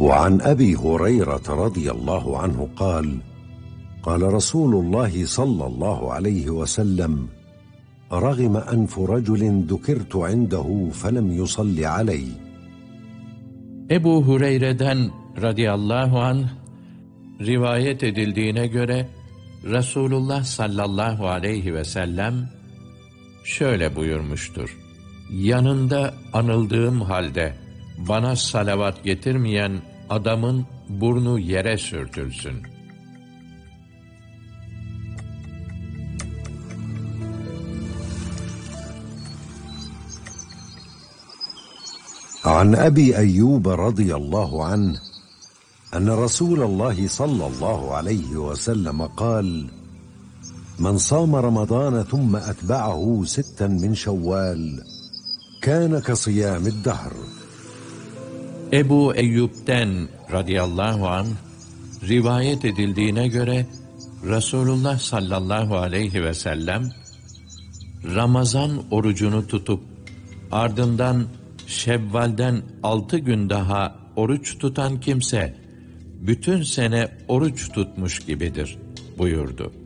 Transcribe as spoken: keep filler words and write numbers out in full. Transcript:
وعن أبي هريرة رضي الله عنه قال قال رسول الله صلى الله عليه وسلم رغم أنف رجل ذكرت عنده فلم يصل علي. Ebu Hureyre'den radıyallahu anh rivayet edildiğine göre Resulullah sallallahu aleyhi ve sellem şöyle buyurmuştur: yanında anıldığım halde bana salavat getirmeyen adamın burnu yere sürtülsün. عن أبي أيوب رضي الله عنه أن رسول الله صلى الله عليه وسلم قال من صام رمضان ثم أتبعه ستا من شوال كان كصيام الدهر. Ebu Eyyub'den radıyallahu anh rivayet edildiğine göre Resulullah sallallahu aleyhi ve sellem Ramazan orucunu tutup ardından Şevval'den altı gün daha oruç tutan kimse bütün sene oruç tutmuş gibidir buyurdu.